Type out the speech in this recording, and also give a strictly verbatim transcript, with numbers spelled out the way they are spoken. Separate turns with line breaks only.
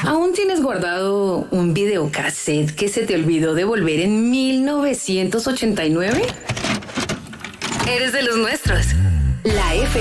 ¿Aún tienes guardado un videocassette que se te olvidó devolver en mil novecientos ochenta y nueve? Eres de los nuestros. La F